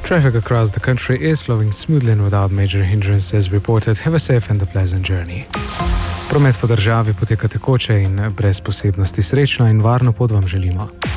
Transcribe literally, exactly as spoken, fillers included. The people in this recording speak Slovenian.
Traffic across the country is flowing smoothly and without major hindrances reported. Have a safe and a pleasant journey. Promet po državi poteka tekoče in brez posebnosti. Srečno in varno pot vam želimo.